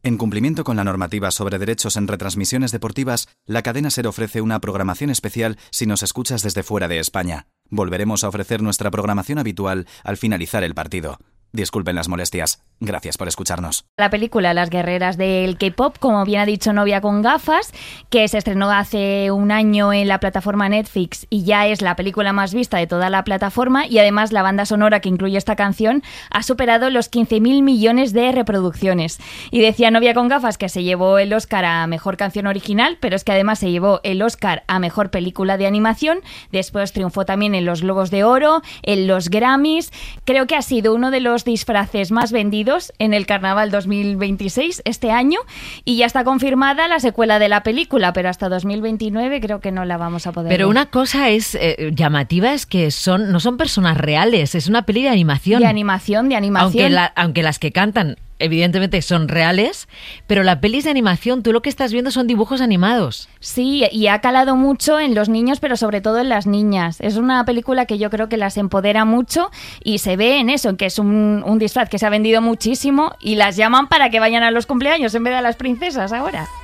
En cumplimiento con la normativa sobre derechos en retransmisiones deportivas, la cadena SER ofrece una programación especial si nos escuchas desde fuera de España. Volveremos a ofrecer nuestra programación habitual al finalizar el partido. Disculpen las molestias. Gracias por escucharnos. La película Las guerreras del K-pop, como bien ha dicho Novia con gafas, que se estrenó hace un año en la plataforma Netflix y ya es la película más vista de toda la plataforma, y además la banda sonora que incluye esta canción ha superado los 15.000 millones de reproducciones. Y decía Novia con gafas que se llevó el Oscar a Mejor Canción Original, pero es que además se llevó el Oscar a Mejor Película de Animación. Después triunfó también en los Globos de Oro, en los Grammys. Creo que ha sido uno de los disfraces más vendidos en el Carnaval 2026 este año, y ya está confirmada la secuela de la película, pero hasta 2029 creo que no la vamos a poder ver. Pero una cosa es llamativa, es que no son personas reales, es una peli de animación. De animación. Aunque las que cantan evidentemente son reales, pero la peli es de animación, tú lo que estás viendo son dibujos animados. Sí, y ha calado mucho en los niños, pero sobre todo en las niñas. Es una película que yo creo que las empodera mucho, y se ve en eso, en que es un disfraz que se ha vendido muchísimo y las llaman para que vayan a los cumpleaños en vez de a las princesas ahora.